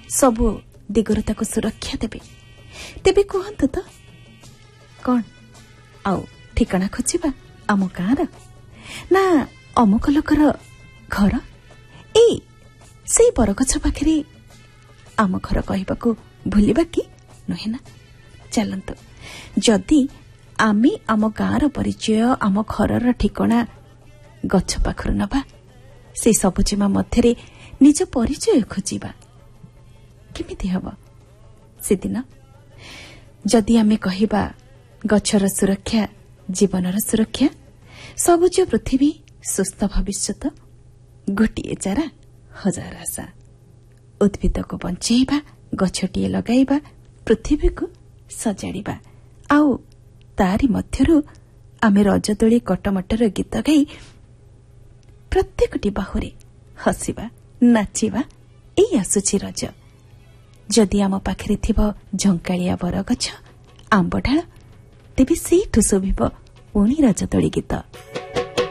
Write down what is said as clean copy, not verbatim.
ସବୁ ଦିଗରୁ ତାକୁ ସୁରକ୍ଷା ଦେବେ। ତେବେ କୁହନ୍ତୁ ତ କଣ ଆଉ ଠିକଣା ଖୋଜିବା ଆମ ଗାଁର ନା ଅମୁକ ଲୋକର ଘର? ଏଇ ସେଇ ବରଗଛ ପାଖରେ ଆମ ଘର କହିବାକୁ ଭୁଲିବା କି ନୁହେଁ ନା? ଚାଲନ୍ତୁ, ଯଦି ଆମେ ଆମ ଗାଁର ପରିଚୟ, ଆମ ଘରର ଠିକଣା ଗଛ ପାଖରୁ ନେବା, ସେ ସବୁଜିମା ମଧ୍ୟରେ ନିଜ ପରିଚୟ ଖୋଜିବା, କେମିତି ହେବ ସେଦିନ? ଯଦି ଆମେ କହିବା ଗଛର ସୁରକ୍ଷା ଜୀବନର ସୁରକ୍ଷା, ସବୁଜ ପୃଥିବୀ ସୁସ୍ଥ ଭବିଷ୍ୟତ, ଗୋଟିଏ ଚାରା ହଜାର ଆଶା। ଉଦ୍ଭିଦକୁ ବଞ୍ଚେଇବା, ଗଛଟିଏ ଲଗାଇବା, ପୃଥିବୀକୁ ସଜାଡ଼ିବା, ଆଉ ତାରି ମଧ୍ୟରୁ ଆମେ ରଜଦୋଳି କଟମଟର ଗୀତ ଗାଇ ପ୍ରତ୍ୟେକଟି ବାହୁରେ ହସିବା, ନାଚିବା। ଏଇ ଆସୁଛି ରଜ। ଯଦି ଆମ ପାଖରେ ଥିବ ଝଙ୍କାଳିଆ ବରଗଛ, ଆମ୍ବ ଡାଳ, ତେବେ ସେଇଠୁ ଶୁଭିବ ପୁଣି ରଜଦୋଳି ଗୀତ।